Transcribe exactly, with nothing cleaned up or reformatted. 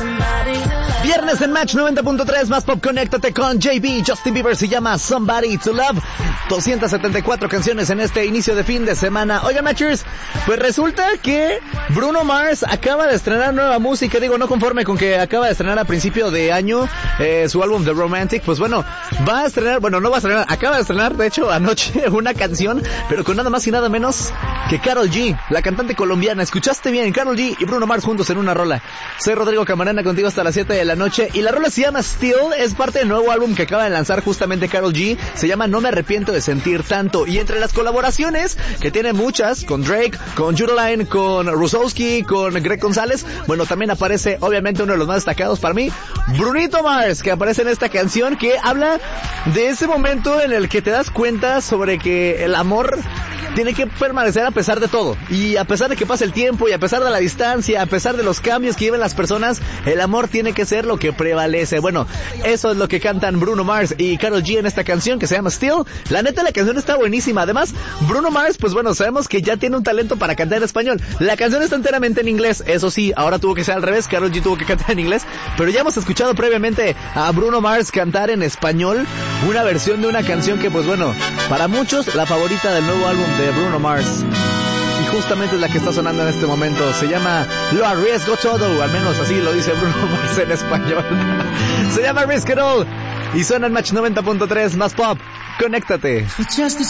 Viernes en Match noventa punto tres, más pop, conéctate con J B. Justin Bieber se llama Somebody to Love. doscientas setenta y cuatro canciones en este inicio de fin de semana. Oigan, Matchers, pues resulta que Bruno Mars acaba de estrenar nueva música. Digo, no conforme con que acaba de estrenar a principio de año eh, su álbum The Romantic, pues bueno, va a estrenar, bueno, no va a estrenar, acaba de estrenar, de hecho, anoche una canción, pero con nada más y nada menos que Karol G, la cantante colombiana. Escuchaste bien, Karol G y Bruno Mars juntos en una rola. Soy Rodrigo Camarena, contigo hasta las siete de la noche, y la rola se llama Still, es parte del nuevo álbum que acaba de lanzar justamente Karol G, se llama No me arrepiento de sentir tanto, y entre las colaboraciones, que tiene muchas, con Drake, con Judeline, con Rusowski, con Greg González, bueno, también aparece obviamente uno de los más destacados para mí, Brunito Mars, que aparece en esta canción que habla de ese momento en el que te das cuenta sobre que el amor tiene que permanecer a pesar de todo, y a pesar de que pase el tiempo, y a pesar de la distancia, a pesar de los cambios que lleven las personas, el amor tiene que ser lo que prevalece. Bueno, eso es lo que cantan Bruno Mars y Karol G en esta canción que se llama Still. La neta, la canción está buenísima. Además, Bruno Mars, pues bueno, sabemos que ya tiene un talento para cantar en español. La canción está enteramente en inglés, eso sí, ahora tuvo que ser al revés, Karol G tuvo que cantar en inglés, pero ya hemos escuchado previamente a Bruno Mars cantar en español una versión de una canción que, pues bueno, para muchos la favorita del nuevo álbum de Bruno Mars, y justamente es la que está sonando en este momento. Se llama Lo Arriesgo Todo, al menos así lo dice Bruno Mars en español. Se llama Risk It All y suena en Match noventa punto tres, más pop. Conéctate. Just a